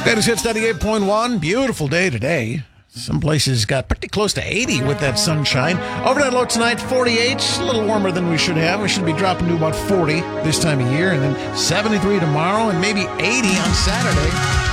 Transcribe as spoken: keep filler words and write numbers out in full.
Greatest Hits ninety-eight point one. Beautiful day today. Some places got pretty close to eighty with that sunshine. Overnight low tonight, forty-eight. A little warmer than we should have. We should be dropping to about forty this time of year. And then seventy-three tomorrow and maybe eighty on Saturday.